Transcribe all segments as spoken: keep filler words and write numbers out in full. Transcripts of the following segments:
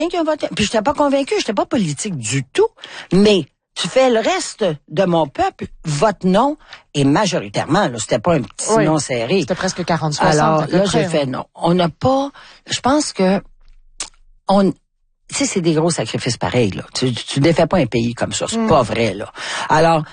qui ont voté. Puis j'étais pas convaincue, j'étais pas politique du tout. Mais tu fais le reste de mon peuple, vote non, et majoritairement, là, c'était pas un petit oui. non serré. C'était presque quarante soixante. Alors là, j'ai fait non. On n'a pas, je pense que, on, tu sais, c'est des gros sacrifices pareils, là. Tu, tu défais pas un pays comme ça, c'est mm. pas vrai, là. Alors,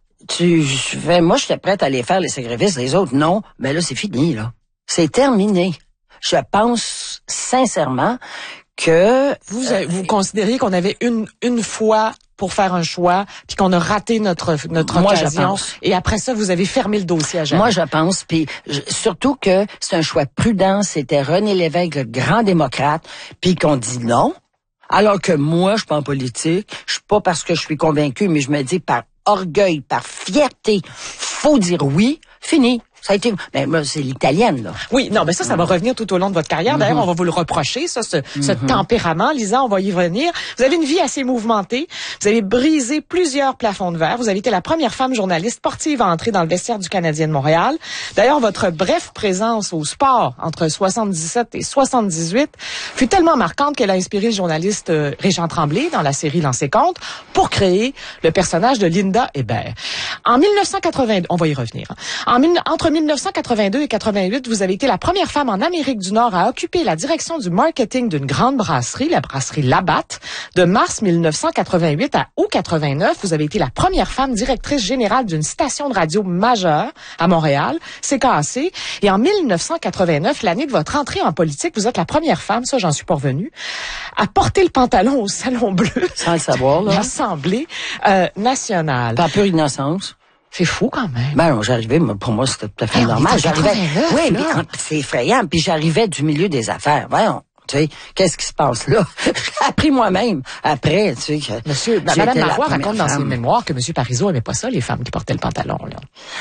tu fais, moi, j'étais prête à aller faire les sacrifices, les autres, non. Mais là, c'est fini, là. C'est terminé. Je pense sincèrement que... Vous, euh, vous considériez qu'on avait une, une fois pour faire un choix, puis qu'on a raté notre, notre moi, occasion. Et après ça, vous avez fermé le dossier à jamais. Moi, je pense, puis surtout que c'est un choix prudent. C'était René Lévesque, le grand démocrate, puis qu'on dit non. Alors que moi, je suis pas en politique. Je suis pas parce que je suis convaincu, mais je me dis par orgueil, par fierté, faut dire oui. Fini. Ça a été, mais moi, c'est l'italienne, là. Oui, non, mais ça, ça va revenir tout au long de votre carrière. D'ailleurs, mm-hmm. on va vous le reprocher, ça, ce, mm-hmm. ce tempérament. Lisa, on va y revenir. Vous avez une vie assez mouvementée. Vous avez brisé plusieurs plafonds de verre. Vous avez été la première femme journaliste sportive à entrer dans le vestiaire du Canadien de Montréal. D'ailleurs, votre brève présence au sport entre soixante-dix-sept et soixante-dix-huit fut tellement marquante qu'elle a inspiré le journaliste euh, Régent Tremblay dans la série Dans ses comptes pour créer le personnage de Linda Hébert. En mille neuf cent quatre-vingt-deux, on va y revenir. En, entre mille neuf cent quatre-vingt-deux et quatre-vingt-huit, vous avez été la première femme en Amérique du Nord à occuper la direction du marketing d'une grande brasserie, la brasserie Labatt. De mars mille neuf cent quatre-vingt-huit à août quatre-vingt-neuf, vous avez été la première femme directrice générale d'une station de radio majeure à Montréal, C K A C. Et en mille neuf cent quatre-vingt-neuf, l'année de votre entrée en politique, vous êtes la première femme, ça j'en suis pas revenue, à porter le pantalon au Salon Bleu. Sans le savoir, là. L'Assemblée euh, nationale. Par pure innocence. C'est fou quand même. Ben non, j'arrivais, pour moi, c'était tout à fait normal. J'arrivais, oui, mais c'est effrayant. Puis j'arrivais du milieu des affaires. Voyons, tu sais, qu'est-ce qui se passe là? J'ai appris moi-même après, tu sais. Que Monsieur, ben, Madame Marois raconte dans ses mémoires que Monsieur Parizeau aimait pas ça, les femmes qui portaient le pantalon, là.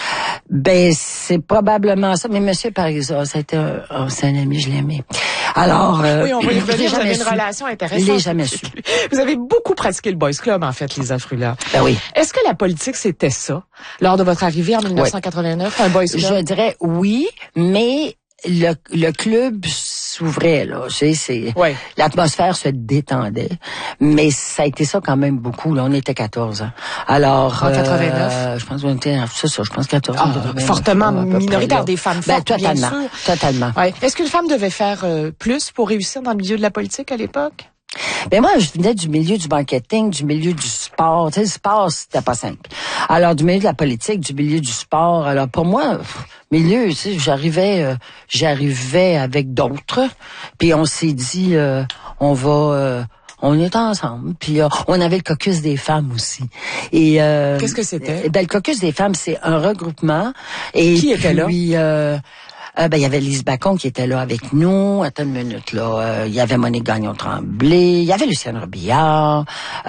Ben, c'est probablement ça. Mais Monsieur Parizeau, c'était un, oh, c'est un ami, je l'aimais. Alors, euh, oui, on va y revenir. Vous avez une relation intéressante. Je l'ai jamais su. Vous avez beaucoup pratiqué le Boys Club, en fait, Lisa Frula. Ben oui. Est-ce que la politique, c'était ça, lors de votre arrivée en mille neuf cent quatre-vingt-neuf, oui. Un Boys Club? Je dirais oui, mais le, le club s'ouvrait, là. Tu sais, c'est, oui. L'atmosphère se détendait. Mais ça a été ça quand même beaucoup, là. On était quatorze ans. Alors. En quatre-vingt-neuf? Euh, je pense qu'on était, c'est ça, je pense quatorze ans. Ah, quatre-vingt-neuf, fortement minoritaire, des femmes ben, fortes, totalement, bien sûr. Totalement. Ouais. Est-ce qu'une femme devait faire euh, plus pour réussir dans le milieu de la politique à l'époque? Ben moi, je venais du milieu du marketing, du milieu du sport. Tu sais, le sport, c'était pas simple. Alors, du milieu de la politique, du milieu du sport. Alors, pour moi, pff, milieu, tu sais, j'arrivais, euh, j'arrivais avec d'autres. Puis on s'est dit, euh, on va... Euh, on est ensemble, puis euh, on avait le caucus des femmes aussi. Et euh, qu'est-ce que c'était? Ben le caucus des femmes, c'est un regroupement. Et qui était là? Puis, euh, Euh, ben, il y avait Lise Bacon qui était là avec nous. Attends une minute, là. Euh, il y avait Monique Gagnon-Tremblay. Il y avait Lucienne Robillard.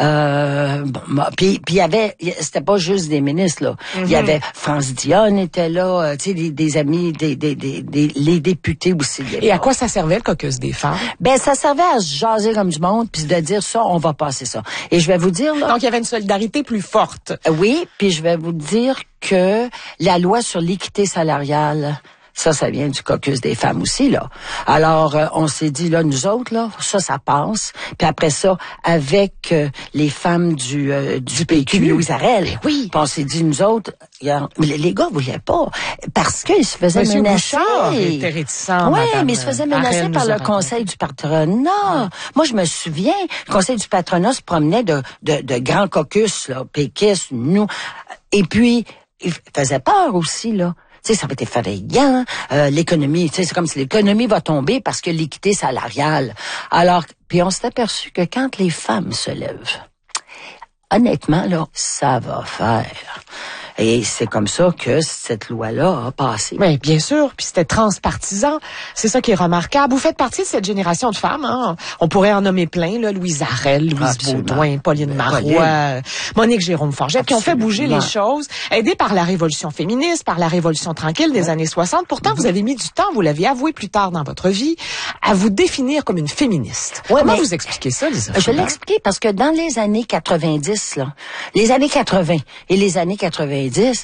Euh, bon, puis, puis il y avait, c'était pas juste des ministres, là. Il mm-hmm. y avait France Dionne était là. Euh, tu sais, des, des amis, des, des, des, des, les députés aussi. Et à quoi ça servait, le caucus des femmes? Ben, ça servait à se jaser comme du monde puis de dire ça, on va passer ça. Et je vais vous dire, là. Donc, il y avait une solidarité plus forte. Oui, puis je vais vous dire que la loi sur l'équité salariale, ça, ça vient du caucus des femmes aussi, là. Alors, euh, on s'est dit, là, nous autres, là, ça, ça passe. Puis après ça, avec euh, les femmes du, euh, du, du P Q, Louise Arel. Oui. Puis on s'est dit, nous autres, regarde, les, les gars voulaient pas. Parce qu'ils se faisaient Monsieur menacer. Bouchard était réticent, oui, Madame mais ils se faisaient menacer Arel par le raconté. conseil du patronat. Ah. Moi, je me souviens, le conseil du patronat se promenait de, de, de grands caucus, là, péquistes, nous. Et puis, ils faisaient peur aussi, là. Tu sais, ça va être effrayant, euh, l'économie, tu sais, c'est comme si l'économie va tomber parce que l'équité salariale. Alors, puis on s'est aperçu que quand les femmes se lèvent, honnêtement, là, ça va faire. Et c'est comme ça que cette loi-là a passé. Oui, bien sûr. Puis c'était transpartisan. C'est ça qui est remarquable. Vous faites partie de cette génération de femmes. Hein? On pourrait en nommer plein. Là, Louise Arel, Louise Absolument. Baudouin, Pauline Marois, Pauline. Monique Jérôme-Forget, qui ont fait bouger les Absolument. choses, aidées par la révolution féministe, par la révolution tranquille des ouais. années soixante. Pourtant, Mm-hmm. vous avez mis du temps, vous l'aviez avoué plus tard dans votre vie, à vous définir comme une féministe. Ouais, Comment mais vous expliquez ça, Lisa? Je vais l'expliquer parce que dans les années quatre-vingt-dix, là, les années quatre-vingts et les années quatre-vingt-dix,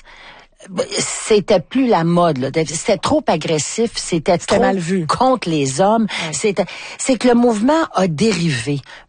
c'était plus la mode, là. C'était trop agressif, c'était trop mal vu contre les hommes. Ouais. C'était, c'est que le mouvement a dérivé.